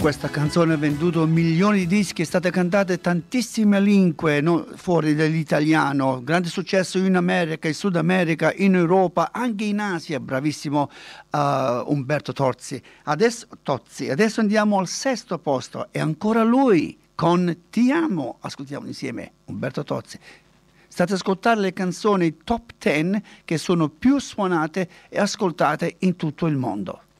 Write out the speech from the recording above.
Questa canzone ha venduto milioni di dischi, è stata cantata in tantissime lingue fuori dall'italiano, grande successo in America, in Sud America, in Europa, anche in Asia, bravissimo Umberto Tozzi. Adesso andiamo al sesto posto, e ancora lui con Ti amo, ascoltiamo insieme Umberto Tozzi. State ascoltando le canzoni top 10 che sono più suonate e ascoltate in tutto il mondo.